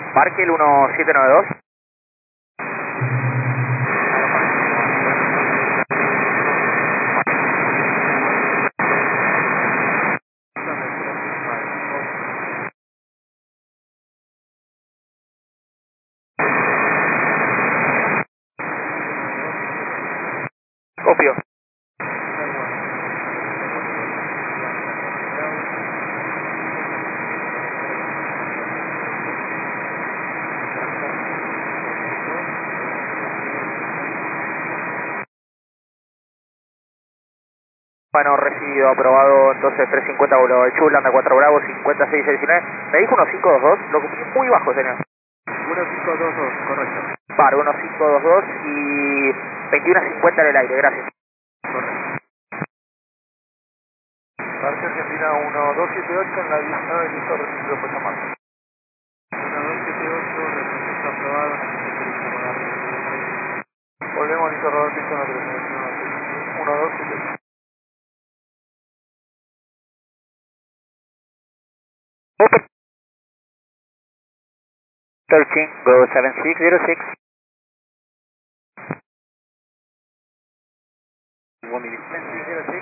Parque el 1792. Copio. Bueno, recibido, aprobado, entonces 350 Boulevard Chula, anda 4 Bravo, 5619. Me dijo 1522, lo que muy bajo, señor. 1522, correcto. Par, 1522 y 2150 en el aire, gracias. Correcto. Parque Argentina 1278 en la 19, listo, recibido por llamar. 1278, registro aprobado, volvemos a interrogar piso en la 1278. 13, go 7606. 1 minute. 7606.